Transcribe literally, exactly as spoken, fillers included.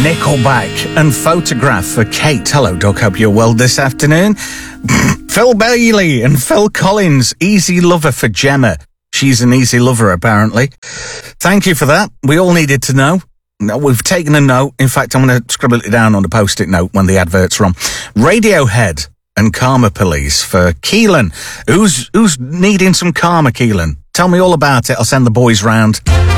Nickelback and Photograph for Kate. Hello, Doug. Hope you're well this afternoon. Phil Bailey and Phil Collins, Easy Lover for Gemma. She's an easy lover, apparently. Thank you for that. We all needed to know. We've taken a note. In fact, I'm going to scribble it down on a post-it note when the advert's are on. Radiohead and Karma Police for Keelan. Who's, who's needing some karma, Keelan? Tell me all about it. I'll send the boys round.